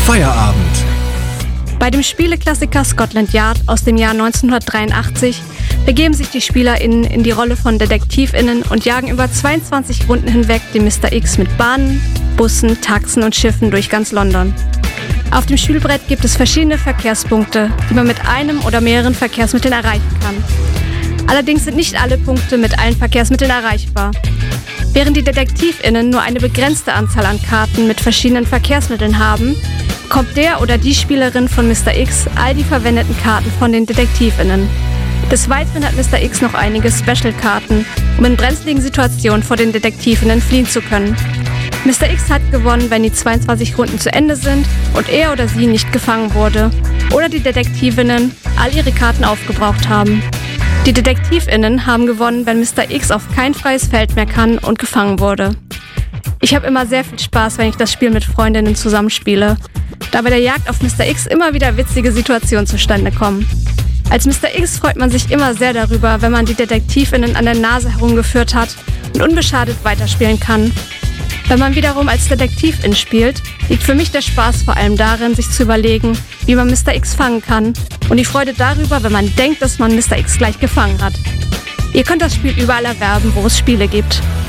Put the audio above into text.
Feierabend. Bei dem Spieleklassiker Scotland Yard aus dem Jahr 1983 begeben sich die SpielerInnen in die Rolle von DetektivInnen und jagen über 22 Runden hinweg den Mr. X mit Bahnen, Bussen, Taxen und Schiffen durch ganz London. Auf dem Spielbrett gibt es verschiedene Verkehrspunkte, die man mit einem oder mehreren Verkehrsmitteln erreichen kann. Allerdings sind nicht alle Punkte mit allen Verkehrsmitteln erreichbar. Während die DetektivInnen nur eine begrenzte Anzahl an Karten mit verschiedenen Verkehrsmitteln haben, bekommt der oder die Spielerin von Mr. X all die verwendeten Karten von den DetektivInnen. Des Weiteren hat Mr. X noch einige Special-Karten, um in brenzligen Situationen vor den DetektivInnen fliehen zu können. Mr. X hat gewonnen, wenn die 22 Runden zu Ende sind und er oder sie nicht gefangen wurde oder die DetektivInnen all ihre Karten aufgebraucht haben. Die DetektivInnen haben gewonnen, wenn Mr. X auf kein freies Feld mehr kann und gefangen wurde. Ich habe immer sehr viel Spaß, wenn ich das Spiel mit Freundinnen zusammenspiele, da bei der Jagd auf Mr. X immer wieder witzige Situationen zustande kommen. Als Mr. X freut man sich immer sehr darüber, wenn man die DetektivInnen an der Nase herumgeführt hat und unbeschadet weiterspielen kann. Wenn man wiederum als Detektivin spielt, liegt für mich der Spaß vor allem darin, sich zu überlegen, wie man Mr. X fangen kann und die Freude darüber, wenn man denkt, dass man Mr. X gleich gefangen hat. Ihr könnt das Spiel überall erwerben, wo es Spiele gibt.